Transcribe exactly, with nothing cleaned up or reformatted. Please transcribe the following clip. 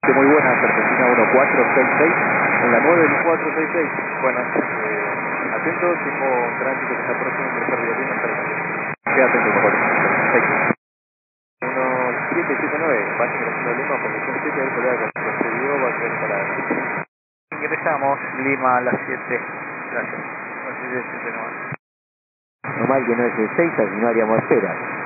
Sí, muy buenas, Argentina uno cuatro seis seis, en la nueve cuatro seis seis. Buenas, eh, atento, tengo un tránsito que está próximo a ingresar vía bien hasta el cambio. Queda atento, mejor. Perfecto. uno siete siete nueve, va ingresando Lima, posición siete, el colega que procedió va a ser parada. Ingresamos Lima a las siete. Gracias. A las siete siete nueve. Normal que no es el seis, si no haríamos espera.